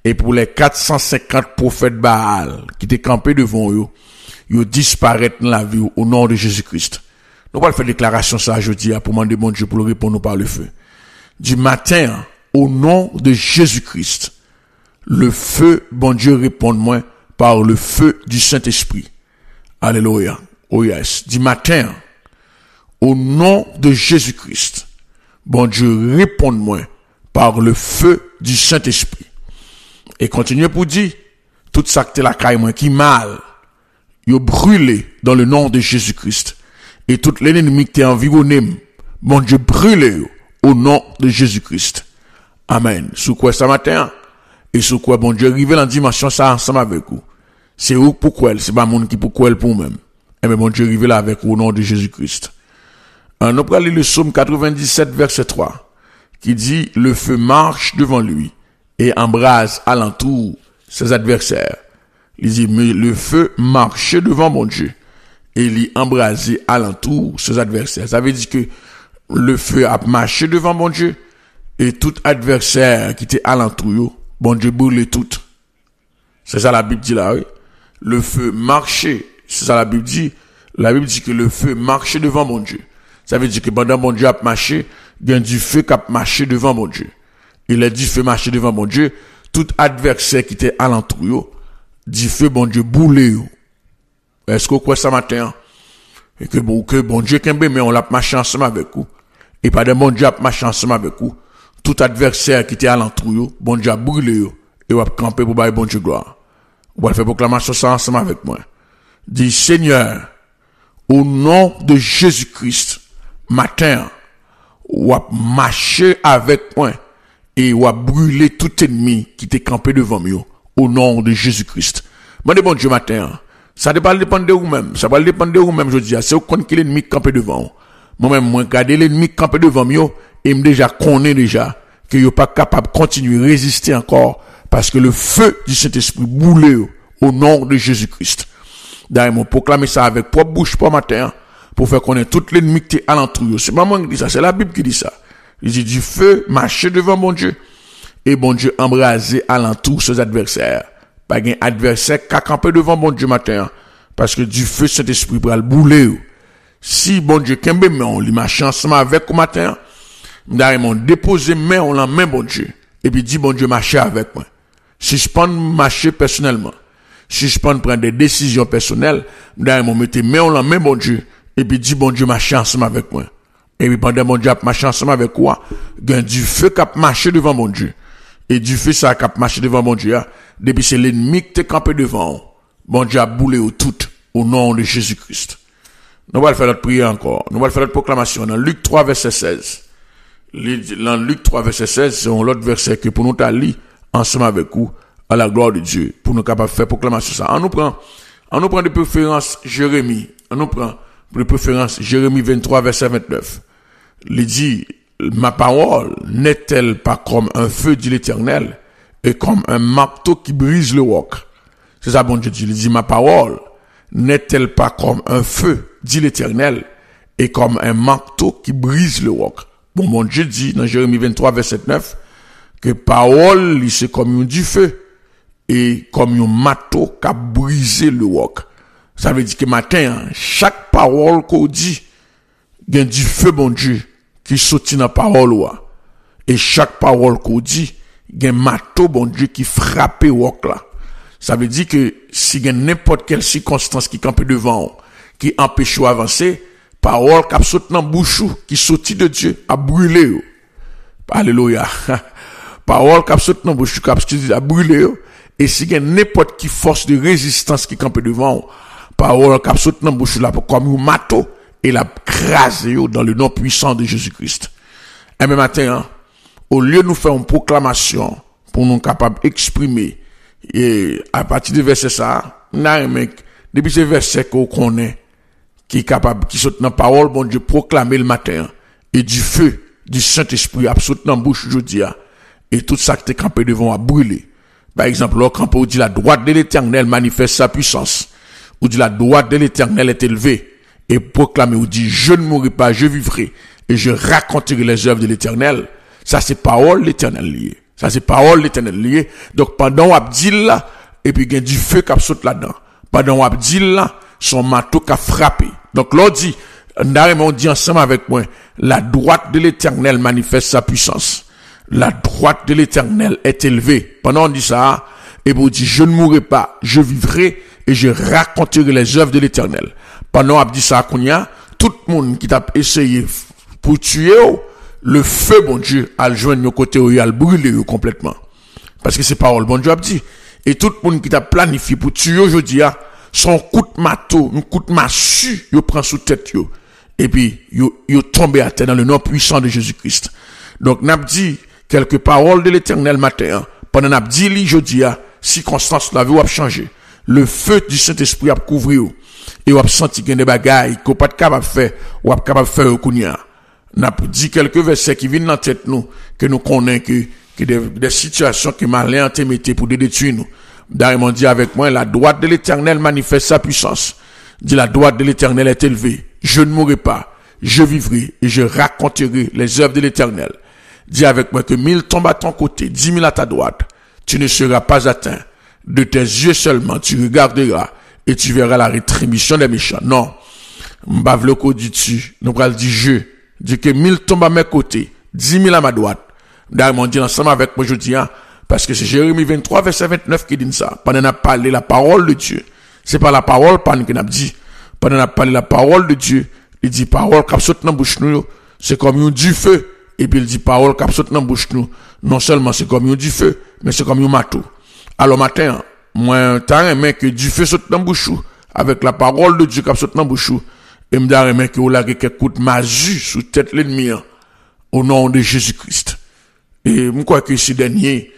Et pour les 450 prophètes Baal qui étaient campés devant eux, ils disparaissent dans la vie au nom de Jésus-Christ. Nous allons faire déclaration ça aujourd'hui pour demander mon Dieu pour le répondre par le feu. Du matin, au nom de Jésus-Christ, le feu, bon Dieu, répond-moi par le feu du Saint-Esprit. Alléluia. Oh yes. Du matin, au nom de Jésus-Christ, bon Dieu, répond-moi par le feu du Saint-Esprit. Et continuez pour dire, tout ça que la caille moi qui mal, yo brûlé dans le nom de Jésus-Christ. Et tout l'ennemi qui est environné, bon Dieu, brûlé au nom de Jésus-Christ. Amen. Sous quoi ce matin? Et sous quoi bon Dieu arrive dans la dimension ça ensemble avec vous. C'est où pourquoi c'est pas monde qui pourquoi pour même. Et bien bon Dieu arrive là avec vous au nom de Jésus-Christ. Nous prenons le psaume 97 verset 3 qui dit le feu marche devant lui et embrase alentour ses adversaires. Il dit mais le feu marche devant mon Dieu et il embrase alentour ses adversaires. Ça veut dire que le feu a marché devant mon Dieu et tout adversaire qui était alentour, bon Dieu brûle tout. C'est ça la Bible dit là, oui. Le feu marchait, c'est ça la Bible dit. La Bible dit que le feu marchait devant mon Dieu. Ça veut dire que pendant mon Dieu a marché, il y a du feu qui a marché devant mon Dieu. Il a du feu marché devant mon Dieu. Tout adversaire qui était alentour, du feu, bon Dieu, boulé. Est-ce que vous croyez ça matin? Et que bon Dieu, mais on l'a marché ensemble avec vous. Et pas de bon Dieu a marché ensemble avec vous. Tout adversaire qui était alentour, bon Dieu a brûlé. Et on va camper pour bailler bon Dieu gloire. On va faire proclamation ça ensemble avec moi. Dis Seigneur, au nom de Jésus-Christ, matin, on va marcher avec moi et on va brûler tout ennemi qui était campé devant moi au nom de Jésus-Christ. Moi, bon Dieu matin, ça ne va pas dépendre de vous-même, ça va dépendre de vous-même, je dis, c'est au qui l'ennemi campé devant. Moi-même, moi, regarder l'ennemi campé devant moi et me déjà connaît déjà que je pas capable de continuer à résister encore parce que le feu du Saint-Esprit boule au nom de Jésus-Christ. D'ailleurs, mon proclamer ça avec propre bouche pour matin, pour faire connaître tout l'ennemi qui est alentour. C'est pas moi qui dis ça, c'est la Bible qui dit ça. Il dit du feu marcher devant mon Dieu, et bon Dieu embraser alentour ses adversaires. Pas un adversaire qui a campé devant bon Dieu matin, parce que du feu Saint-Esprit pour le bouler. Si bon Dieu kembe mais on lui marche ensemble avec au matin, d'ailleurs, mon déposer main on la main bon Dieu, et puis dit bon Dieu marcher avec moi. Si je peux marcher personnellement, si je peux prendre des décisions personnelles, d'ailleurs, mon mettez main on la main bon Dieu, et puis dit bon Dieu marcher ensemble avec moi. Et puis pendant mon Dieu a marché ensemble avec quoi? Gain du feu qui a marché devant mon Dieu. Et du feu ça qui a marché devant mon Dieu. Depuis c'est l'ennemi qui est campé devant. Mon Dieu a boulé au tout au nom de Jésus-Christ. Nous allons faire notre prière encore. Nous allons faire notre proclamation dans Luc 3 verset 16. Dans Luc 3 verset 16, c'est l'autre verset que pour nous lire ensemble avec vous à la gloire de Dieu. Pour nous capables de faire proclamation ça. On nous prend de préférence Jérémie. On nous prend de préférence Jérémie 23 verset 29. Il dit, ma parole n'est-elle pas comme un feu, dit l'Éternel, et comme un marteau qui brise le roc? C'est ça, bon Dieu dit. Il dit, ma parole n'est-elle pas comme un feu, dit l'Éternel, et comme un marteau qui brise le roc? Bon, mon Dieu dit, dans Jérémie 23, verset 9, que parole, c'est comme du feu, et comme un marteau qui a brisé le roc. Ça veut dire que matin, chaque parole qu'on dit, il y a du feu, bon Dieu, qui sortit dans la parole. Et chaque parole qu'on dit, il y a un marteau, bon Dieu, qui frappe le roc là. Ça veut dire que si il y a n'importe quelle circonstance qui campe devant, qui empêche d'avancer, parole qui sorti dans la bouche, qui sortit de Dieu, a brûlé. Alléluia. Parole qui sorti dans la bouche, qui a brûlé. Et si il y a n'importe quelle force de résistance qui campe devant, parole qui sorti dans la bouche là, comme un marteau, et la crasé dans le nom puissant de Jésus-Christ. Et même matin, au lieu de nous faire une proclamation pour nous capables d'exprimer, et à partir du verset ça, depuis ce verset qu'on connaît, qui est capable, qui saute dans la parole, bon Dieu, proclamer le matin, et du feu, du Saint-Esprit, absolument dans la bouche aujourd'hui, et tout ça qui est campé devant a brûlé. Par exemple, là, quand on dit la droite de l'Éternel manifeste sa puissance, ou dit la droite de l'Éternel est élevée, et proclamer ou dit je ne mourrai pas, je vivrai et je raconterai les œuvres de l'Éternel. Ça c'est parole l'Éternel liée. Ça, c'est parole l'éternel lié. Donc, pendant qu'on dit là, et puis il y a du feu qui saute là-dedans. Pendant qu'on dit là, son marteau qui a frappé. Donc, l'on dit, on dit ensemble avec moi, la droite de l'éternel manifeste sa puissance. La droite de l'éternel est élevée. Pendant qu'on dit ça, et vous dit, je ne mourrai pas, je vivrai et je raconterai les œuvres de l'éternel. Pendant qu'on dit ça, tout le monde qui t'a essayé pour tuer, le feu, bon Dieu, a joindre nos côtés, il a brûlé complètement. Parce que c'est parole, bon Dieu a dit. Et tout le monde qui t'a planifié pour tuer aujourd'hui, son coup de marteau, un coup de massue, il prend sous tête, et puis, il tombe à terre dans le nom puissant de Jésus-Christ. Donc, n'a dit quelques paroles de l'éternel matin, pendant n'a dit, aujourd'hui, circonstance la vie a changé. Le feu du Saint-Esprit a couvert, et on a senti qu'il y a des bagailles qu'on pas capable de faire, ou pas capable de faire au kounia. N'a dit quelques versets qui viennent dans la tête nous, que nous connaissons, que des situations que malin te mettait pour détruire nous. D'ailleurs, dit avec moi, la droite de l'éternel manifeste sa puissance. Dit la droite de l'éternel est élevée. Je ne mourrai pas, je vivrai et je raconterai les œuvres de l'éternel. Dis avec moi que 1000 tombent à ton côté, 10 000 à ta droite. Tu ne seras pas atteint. De tes yeux seulement, tu regarderas et tu verras la rétribution des méchants. Non. M'bavloko dit-tu, nous pral dit je. Dit que 1000 tombent à mes côtés, 10 000 à ma droite. D'ailleurs, on dit ensemble avec moi, je dis, parce que c'est Jérémie 23, verset 29 qui dit ça. Pendant qu'on a parlé la parole de Dieu. C'est pas la parole, pendant qu'on a dit. Pendant qu'on a parlé la parole de Dieu, il dit parole qui saute dans la bouche nous, c'est comme du feu. Et puis il dit parole qui saute dans la bouche nous. Non seulement c'est comme du feu, mais c'est comme un marteau. Alors matin, moi, t'as aimé que du feu saute dans la bouche avec la parole de Dieu qui saute dans la bouche. Et m'd'a aimé que vous l'avez quelques coups de magie sous tête l'ennemi, au nom de Jésus-Christ. Et je crois que c'est dernier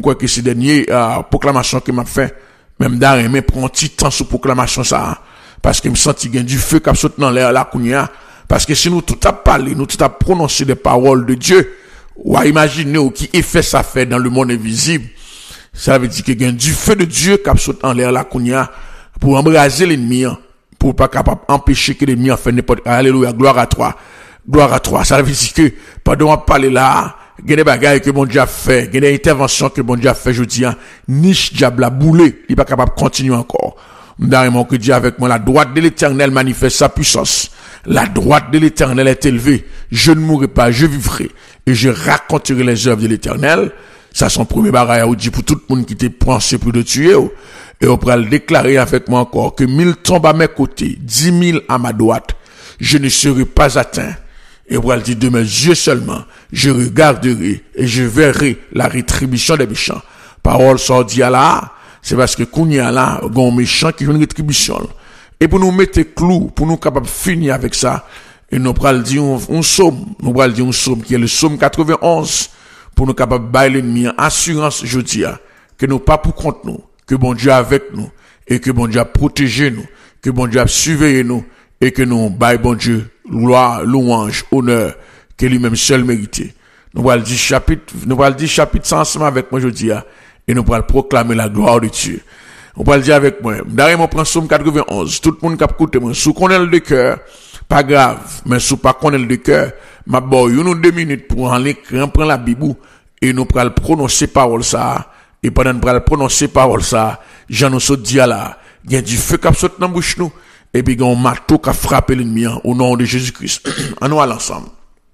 proclamation que m'a fait, même d'arrêt prend un petit temps sur proclamation ça, parce que me senti gain du feu qui saute dans l'air la kounia, parce que si nous tout a parlé, nous tout a prononcé des paroles de Dieu, ou à imaginer qui effet ça fait dans le monde invisible, ça veut dire que gain du feu de Dieu qui saute dans l'air la kounia pour embraser l'ennemi, pour pas capable empêcher que l'ennemi en fait n'importe. Alléluia, gloire à toi. Gloire à toi. Ça veut dire que pendant qu'on parle là, il y a des bagailles que mon Dieu a fait, il y a des interventions que mon Dieu a fait, je dis, niche diable a boulé, il n'est pas capable de continuer encore. D'ailleurs, que Dieu avec moi, la droite de l'éternel manifeste sa puissance. La droite de l'éternel est élevée. Je ne mourrai pas, je vivrai. Et je raconterai les œuvres de l'éternel. Ça, son premier bagaille à dire pour tout le monde qui était pensé pour de tuer. Et on pourra le déclarer avec moi encore que 1000 tombent à mes côtés, 10 000 à ma droite. Je ne serai pas atteint. Et on pourra le dire de mes yeux seulement. Je regarderai et je verrai la rétribution des méchants. Parole sortie à là. C'est parce que Kounia là, gon méchant qui ont une rétribution. Et pour nous mettre clou, pour nous capables de finir avec ça, et nous pourra le dire un psaume. Nous pourra le dire un psaume qui est le psaume 91. Pour nous capables de bailler l'ennemi en assurance, je dis, que nous pas pour compte nous. Que bon Dieu est avec nous, et que bon Dieu a protégé nous, que bon Dieu a surveillé nous, et que nous, by bon Dieu, gloire, louange, honneur, que lui-même seul mérité. Nous allons dire chapitre 100 ensemble avec moi, je dis, et nous allons proclamer la gloire de Dieu. On va le dire avec moi. D'ailleurs, on prend Somme 91. Tout le monde qui a écouté moi. Sous qu'on est le cœur, pas grave. Mais sous pas qu'on est le cœur, ma boy, nous 2 minutes pour en l'écran, prendre la Bible, et nous allons prononcer parole ça. Et pendant que nous prononcer parole ça, j'en nous saute dit là, il y a du feu qui saute dans la bouche nous, et puis il y a un marteau qui a frappé l'ennemi au nom de Jésus-Christ. On nous allons ensemble.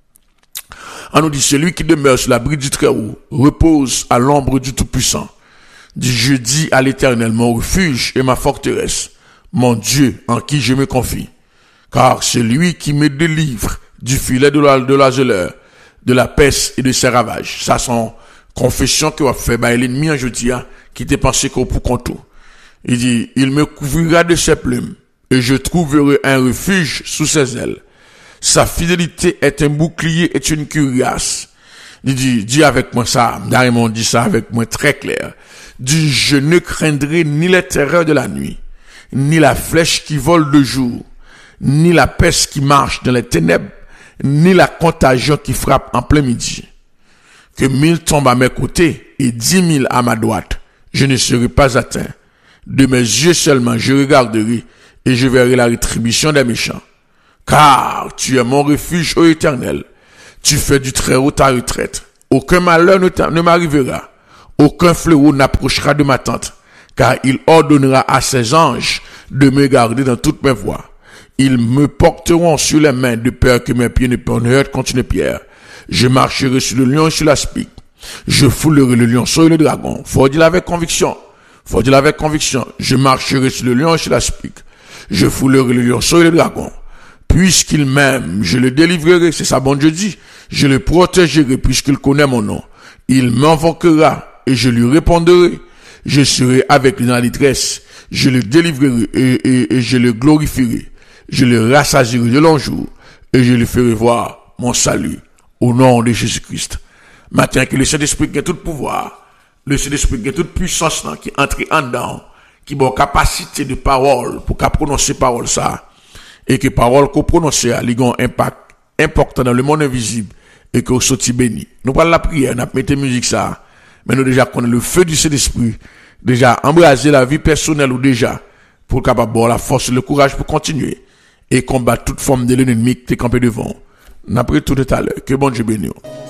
On nous dit, celui qui demeure sur l'abri du Très-Haut repose à l'ombre du Tout-Puissant. Dit, je dis à l'Éternel, mon refuge et ma forteresse, mon Dieu en qui je me confie. Car c'est lui qui me délivre du filet de l'oiseleur, de la peste et de ses ravages. Ça, sont confession qu'il a fait par l'ennemi en jeudi, qui était pensé qu'au pour compte. Il dit, il me couvrira de ses plumes, et je trouverai un refuge sous ses ailes. Sa fidélité est un bouclier et une cuirasse. Il dit, dis avec moi ça, Darimon dit ça avec moi très clair. Dit, je ne craindrai ni les terreurs de la nuit, ni la flèche qui vole de jour, ni la peste qui marche dans les ténèbres, ni la contagion qui frappe en plein midi. Que 1000 tombent à mes côtés et 10 000 à ma droite, je ne serai pas atteint. De mes yeux seulement je regarderai et je verrai la rétribution des méchants. Car tu es mon refuge, ô Éternel. Tu fais du Très-Haut ta retraite. Aucun malheur ne m'arrivera. Aucun fléau n'approchera de ma tente, car il ordonnera à ses anges de me garder dans toutes mes voies. Ils me porteront sur les mains de peur que mes pieds ne heurtent contre une pierre. Je marcherai sur le lion et sur l'aspic. Je foulerai le lionceau et le dragon. Faut dire avec conviction. Faut dire avec conviction. Je marcherai sur le lion et sur l'aspic. Je foulerai le lionceau et le dragon. Puisqu'il m'aime, je le délivrerai. C'est ça, bon Dieu dit. Je le protégerai puisqu'il connaît mon nom. Il m'invoquera et je lui répondrai. Je serai avec lui dans la détresse. Je le délivrerai et je le glorifierai. Je le rassasierai de longs jours et je lui ferai voir mon salut au nom de Jésus-Christ. Maintenant que le Saint-Esprit qui a tout pouvoir, le Saint-Esprit qui a toute puissance qui entre en dedans, qui a une capacité de parole pour qu'à prononcer parole ça, et que parole qu'on prononce a un impact important dans le monde invisible et que sorti béni. Nous parlons la prière, nous mettons musique ça, mais nous déjà connaissons le feu du Saint-Esprit, déjà embraser la vie personnelle ou déjà pour capable avoir la force et le courage pour continuer et combattre toute forme de l'ennemi qui est campé devant. Nous après tout à l'heure. Que bon Dieu bénisse.